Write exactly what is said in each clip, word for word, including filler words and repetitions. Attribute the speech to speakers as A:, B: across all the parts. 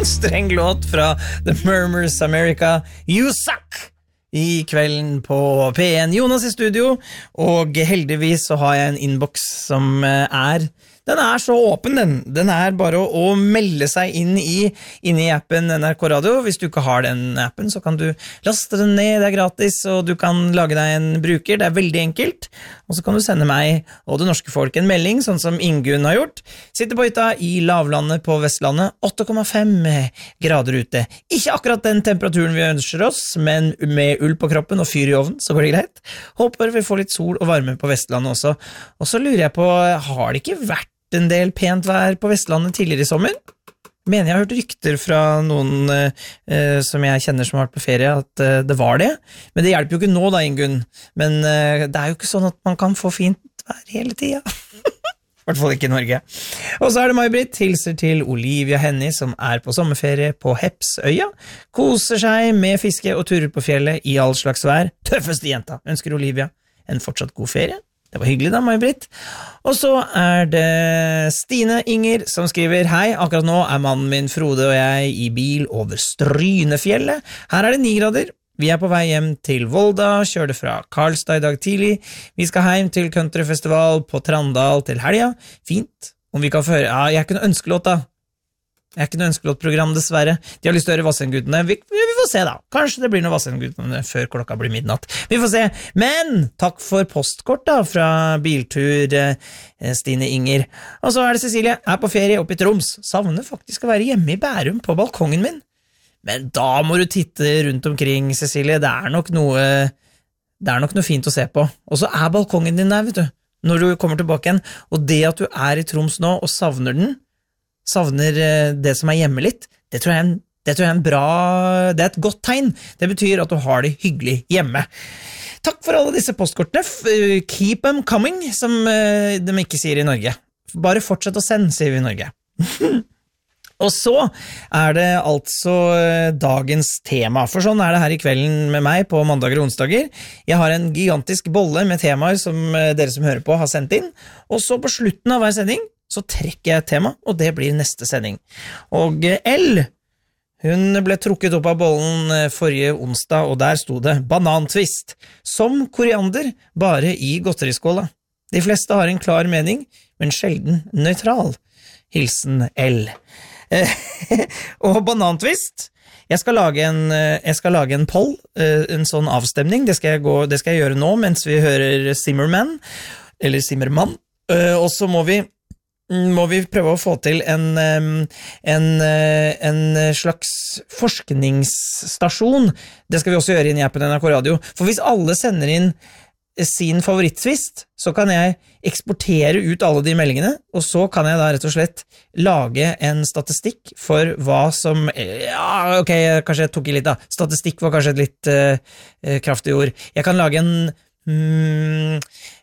A: streng låt fra The Murmurs America, You Suck, i kvelden på P en. Jonas i studio, og heldigvis så har jeg en inbox som er, den er så åpen den, den er bare å, å melde seg inn i, inn i appen N R K Radio. Hvis du ikke har den appen, så kan du laste den ned, det er gratis, og du kan lage deg en bruker, det er veldig enkelt, og så kan du sende meg og det norske folk en melding, sånn som Ingunn har gjort. Sitter på hytta i lavlandet på Vestlandet, åtte komma fem grader ute. Ikke akkurat den temperaturen vi ønsker oss, men med ull på kroppen og fyr i ovnen, så går det greit. Håper vi får litt sol og varme på Vestlandet også. Og så lurer jeg på, har det ikke vært en del pent vær på Vestlandet tidligere i sommer? Mener jeg har hørt rykter fra noen eh, som jeg kjenner som har vært på ferie, at eh, det var det. Men det hjelper jo ikke nå da, Ingunn. Men eh, det er jo ikke sånn at man kan få fint vær hele tiden. I hvert fall ikke i Norge. Og så er det May-Britt, hilser til Olivia Henny, som er på sommerferie på Hepsøya. Koser seg med fiske og turer på fjellet i all slags vær. Tøffeste jenta, ønsker Olivia en fortsatt god ferie. Det var hyggelig da, May-Britt. Og så er det Stine Inger som skriver: Hei, akkurat nå er mannen min Frode og jeg i bil over Strynefjellet. Her er det ni grader. Vi er på vei hjem til Volda, kjører det fra Karlstad i dag tidlig. Vi skal hjem til countryfestival på Trandal til helga. Fint. Om vi kan få høre... Ja, jeg er ikke noe ønskelåt da. Jeg er ikke noe ønskelåtprogram, dessverre. De har lyst til å høre Vassendgutene. Vi, vi får se da. Kanskje det blir noe Vassendgutene før klokka blir midnatt. Vi får se. Men takk for postkort da, fra Biltur Stine Inger. Og så er det Cecilie. Er på ferie oppe i Troms. Savner faktisk å være hjemme i Bærum på balkongen min. Men da må du titte rundt omkring, Cecilie. Det er nok noe, det er nok noe fint å se på. Og så er balkongen din der, vet du. Når du kommer tilbake igjen. Og det at du er i Troms nå og savner den, savner det som er hjemme litt, det tror jeg er en, det tror jeg er en bra, det er et godt tegn. Det betyr at du har det hyggelig hjemme. Takk for alle disse postkortene. Keep them coming, som de ikke sier i Norge. Bare fortsett å sende, sier vi i Norge. Og så er det altså dagens tema, for sånn er det her i kvelden med meg på mandager og onsdager. Jeg har en gigantisk bolle med temaer som dere som hører på har sendt inn, og så på slutten av hver sending så trekker jeg et tema, og det blir neste sending. Og L, hun ble trukket opp av bollen forrige onsdag, og der sto det banantvist, som koriander, bare i godteriskåla. De fleste har en klar mening, men sjelden nøytral. Hilsen L. Og banantvist, jeg skal lage en, jeg skal lage en poll, en sånn avstemning, det skal jeg, gå, det skal jeg gjøre nå, mens vi hører Zimmerman, eller Zimmermann, og så må vi må vi prøve å få til en, en, en slags forskningsstasjon. Det skal vi også gjøre inn i appen N R K Radio. For hvis alle sender inn sin favorittvist, så kan jeg eksportere ut alle de meldingene, og så kan jeg da rett og slett lage en statistikk for hva som... Ja, ok, kanskje jeg tok i litt da. Statistikk var kanskje et litt uh, kraftig ord. Jeg kan lage en... Mm,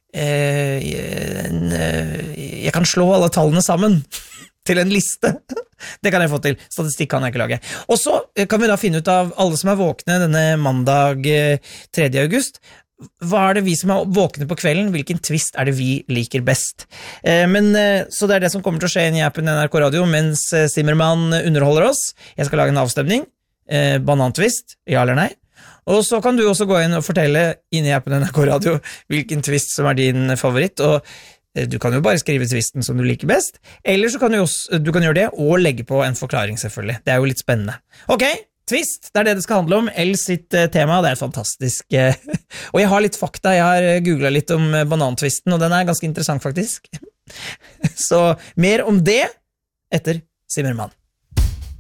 A: jeg kan slå alle tallene sammen til en liste. Det kan jeg få til. Statistikk kan jeg ikke lage. Og så kan vi da finne ut av alle som er våkne denne mandag tredje august. Hva er det vi som er våkne på kvelden? Hvilken twist er det vi liker best? Men, så det er det som kommer til å skje inn i appen N R K Radio mens Zimmermann underholder oss. Jeg skal lage en avstemning. Banantvist, ja eller nei? Og så kan du også gå inn og fortelle inn i appen N R K Radio hvilken twist som er din favoritt, og du kan jo bare skrive twisten som du liker best, eller så kan du, også, du kan gjøre det og legge på en forklaring selvfølgelig. Det er jo litt spennende. Ok, twist, det er det det skal handle om. L sitt tema, det er fantastisk. Og jeg har litt fakta, jeg har googlet litt om banantvisten, og den er ganske interessant faktisk. Så mer om det etter Zimmermann.